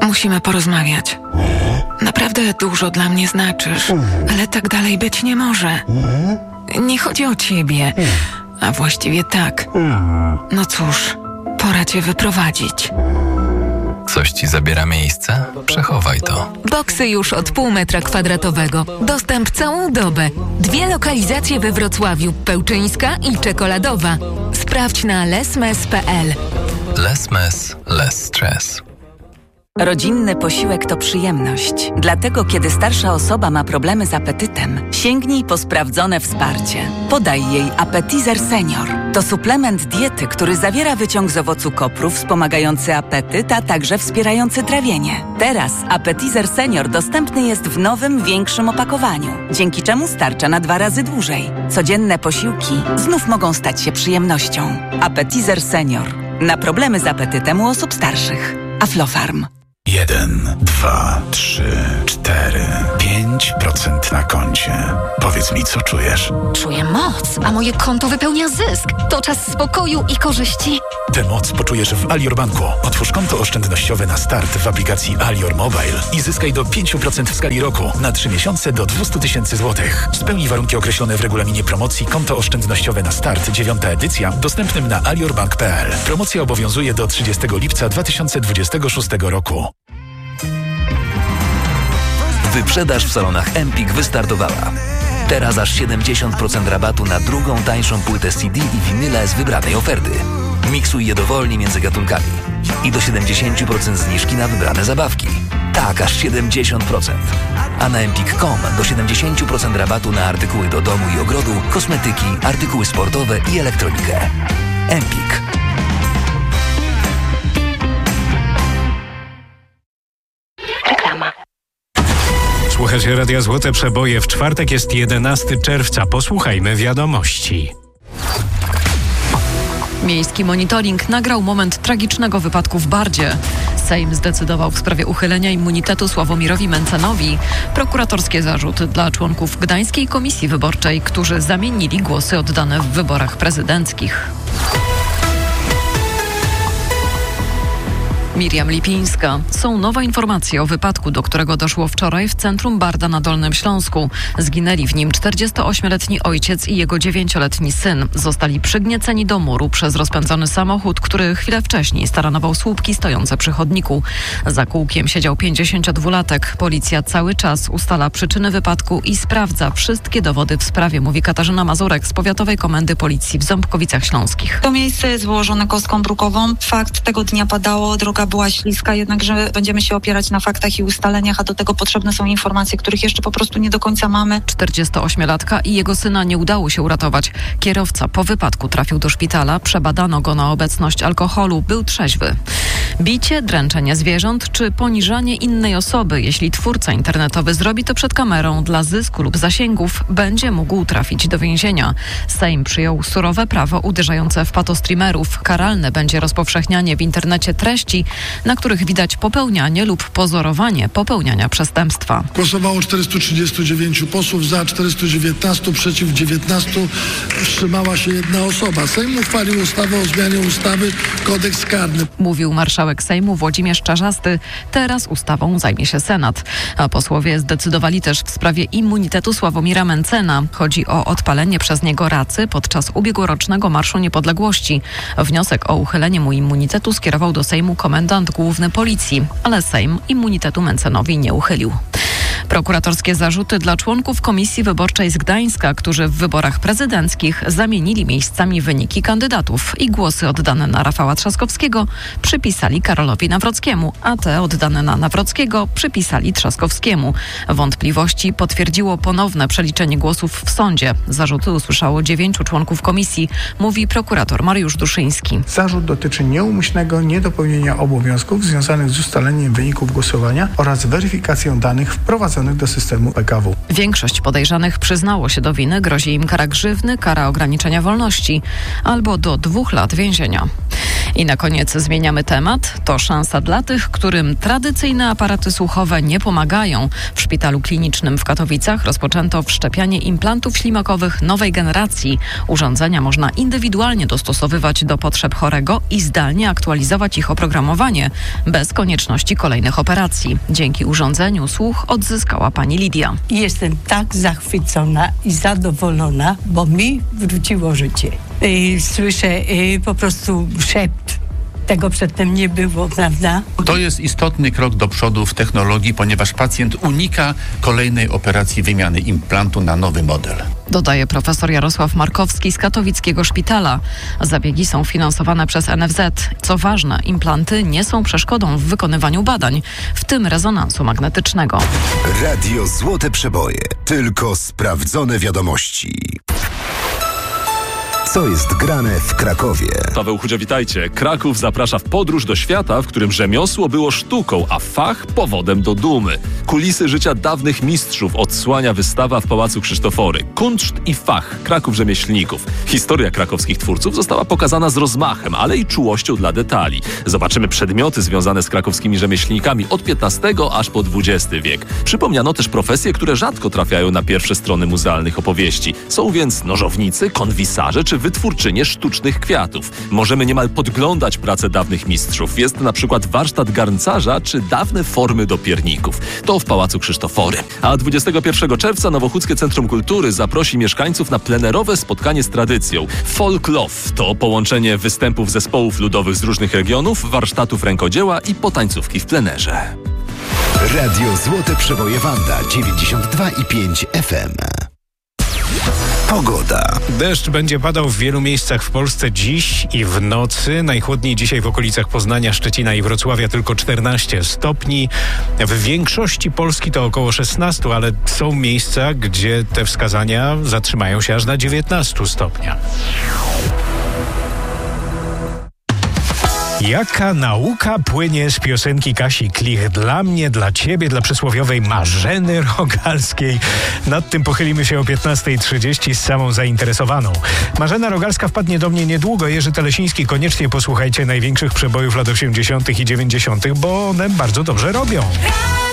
Musimy porozmawiać. Naprawdę dużo dla mnie znaczysz, ale tak dalej być nie może. Nie chodzi o ciebie, a właściwie tak. No cóż, pora cię wyprowadzić. Coś ci zabiera miejsce? Przechowaj to. Boksy już od pół metra kwadratowego. Dostęp całą dobę. 2 lokalizacje we Wrocławiu. Pełczyńska i Czekoladowa. Sprawdź na lesmes.pl. Lesmes, less stress. Rodzinny posiłek to przyjemność. Dlatego, kiedy starsza osoba ma problemy z apetytem, sięgnij po sprawdzone wsparcie. Podaj jej Appetizer Senior. To suplement diety, który zawiera wyciąg z owocu kopru wspomagający apetyt, a także wspierający trawienie. Teraz Appetizer Senior dostępny jest w nowym, większym opakowaniu, dzięki czemu starcza na 2 razy dłużej. Codzienne posiłki znów mogą stać się przyjemnością. Appetizer Senior. Na problemy z apetytem u osób starszych. Aflofarm. 1, 2, 3, 4, 5% na koncie. Powiedz mi, co czujesz? Czuję moc, a moje konto wypełnia zysk. To czas spokoju i korzyści. Tę moc poczujesz w Alior Banku. Otwórz konto oszczędnościowe na start w aplikacji Alior Mobile i zyskaj do 5% w skali roku na 3 miesiące do 200 000 złotych. Spełnij warunki określone w regulaminie promocji Konto oszczędnościowe na start 9. edycja, dostępnym na aliorbank.pl. Promocja obowiązuje do 30 lipca 2026 roku. Wyprzedaż w salonach Empik wystartowała. Teraz aż 70% rabatu na drugą tańszą płytę CD i winyle z wybranej oferty. Miksuj je dowolnie między gatunkami. I do 70% zniżki na wybrane zabawki. Tak, aż 70%. A na empik.com do 70% rabatu na artykuły do domu i ogrodu, kosmetyki, artykuły sportowe i elektronikę. Empik. Reklama. Słuchajcie Radia Złote Przeboje. W czwartek jest 11 czerwca. Posłuchajmy wiadomości. Miejski monitoring nagrał moment tragicznego wypadku w Bardzie. Sejm zdecydował w sprawie uchylenia immunitetu Sławomirowi Mencenowi. Prokuratorskie zarzuty dla członków Gdańskiej Komisji Wyborczej, którzy zamienili głosy oddane w wyborach prezydenckich. Miriam Lipińska. Są nowe informacje o wypadku, do którego doszło wczoraj w centrum Barda na Dolnym Śląsku. Zginęli w nim 48-letni ojciec i jego 9-letni syn. Zostali przygnieceni do muru przez rozpędzony samochód, który chwilę wcześniej staranował słupki stojące przy chodniku. Za kółkiem siedział 52-latek. Policja cały czas ustala przyczyny wypadku i sprawdza wszystkie dowody w sprawie, mówi Katarzyna Mazurek z Powiatowej Komendy Policji w Ząbkowicach Śląskich. To miejsce jest wyłożone kostką brukową. Fakt, tego dnia padało, droga była śliska, jednakże będziemy się opierać na faktach i ustaleniach, a do tego potrzebne są informacje, których jeszcze po prostu nie do końca mamy. 48-latka i jego syna nie udało się uratować. Kierowca po wypadku trafił do szpitala, przebadano go na obecność alkoholu, był trzeźwy. Bicie, dręczenie zwierząt czy poniżanie innej osoby, jeśli twórca internetowy zrobi to przed kamerą dla zysku lub zasięgów, będzie mógł trafić do więzienia. Sejm przyjął surowe prawo uderzające w patostreamerów. Karalne będzie rozpowszechnianie w internecie treści, na których widać popełnianie lub pozorowanie popełniania przestępstwa. Głosowało 439 posłów, za 419, przeciw 19, wstrzymała się 1 osoba. Sejm uchwalił ustawę o zmianie ustawy Kodeks karny. Mówił marszałek Sejmu Włodzimierz Czarzasty. Teraz ustawą zajmie się Senat. A posłowie zdecydowali też w sprawie immunitetu Sławomira Mencena. Chodzi o odpalenie przez niego racy podczas ubiegłorocznego Marszu Niepodległości. Wniosek o uchylenie mu immunitetu skierował do Sejmu komendant główny Policji, ale Sejm immunitetu Mencenowi nie uchylił. Prokuratorskie zarzuty dla członków Komisji Wyborczej z Gdańska, którzy w wyborach prezydenckich zamienili miejscami wyniki kandydatów i głosy oddane na Rafała Trzaskowskiego przypisali Karolowi Nawrockiemu, a te oddane na Nawrockiego przypisali Trzaskowskiemu. Wątpliwości potwierdziło ponowne przeliczenie głosów w sądzie. Zarzuty usłyszało 9 członków komisji, mówi prokurator Mariusz Duszyński. Zarzut dotyczy nieumyślnego niedopełnienia obowiązków związanych z ustaleniem wyników głosowania oraz weryfikacją danych wprowadzonych wpłaconych do systemu PKW. Większość podejrzanych przyznało się do winy, grozi im kara grzywny, kara ograniczenia wolności albo do 2 lat więzienia. I na koniec zmieniamy temat. To szansa dla tych, którym tradycyjne aparaty słuchowe nie pomagają. W szpitalu klinicznym w Katowicach rozpoczęto wszczepianie implantów ślimakowych nowej generacji. Urządzenia można indywidualnie dostosowywać do potrzeb chorego i zdalnie aktualizować ich oprogramowanie, bez konieczności kolejnych operacji. Dzięki urządzeniu słuch odzyskała pani Lidia. Jestem tak zachwycona i zadowolona, bo mi wróciło życie. Słyszę po prostu szept. Tego przedtem nie było, prawda? To jest istotny krok do przodu w technologii, ponieważ pacjent unika kolejnej operacji wymiany implantu na nowy model. Dodaje profesor Jarosław Markowski z katowickiego szpitala. Zabiegi są finansowane przez NFZ. Co ważne, implanty nie są przeszkodą w wykonywaniu badań, w tym rezonansu magnetycznego. Radio Złote Przeboje. Tylko sprawdzone wiadomości. Co jest grane w Krakowie? Paweł Chudzio, witajcie. Kraków zaprasza w podróż do świata, w którym rzemiosło było sztuką, a fach powodem do dumy. Kulisy życia dawnych mistrzów odsłania wystawa w Pałacu Krzysztofory. Kunszt i fach Kraków Rzemieślników. Historia krakowskich twórców została pokazana z rozmachem, ale i czułością dla detali. Zobaczymy przedmioty związane z krakowskimi rzemieślnikami od XV aż po XX wiek. Przypomniano też profesje, które rzadko trafiają na pierwsze strony muzealnych opowieści. Są więc nożownicy, konwisarze czy wytwórczynie sztucznych kwiatów. Możemy niemal podglądać pracę dawnych mistrzów. Jest na przykład warsztat garncarza czy dawne formy do pierników. To w Pałacu Krzysztofory. A 21 czerwca Nowochódzkie Centrum Kultury zaprosi mieszkańców na plenerowe spotkanie z tradycją. Folk Love to połączenie występów zespołów ludowych z różnych regionów, warsztatów rękodzieła i potańcówki w plenerze. Radio Złote Przeboje Wanda 92,5 FM. Pogoda. Deszcz będzie padał w wielu miejscach w Polsce dziś i w nocy. Najchłodniej dzisiaj w okolicach Poznania, Szczecina i Wrocławia tylko 14 stopni. W większości Polski to około 16, ale są miejsca, gdzie te wskazania zatrzymają się aż na 19 stopniach. Jaka nauka płynie z piosenki Kasi Klich dla mnie, dla ciebie, dla przysłowiowej Marzeny Rogalskiej. Nad tym pochylimy się o 15:30 z samą zainteresowaną. Marzena Rogalska wpadnie do mnie niedługo. Jerzy Telesiński, koniecznie posłuchajcie największych przebojów lat 80. i 90., bo one bardzo dobrze robią.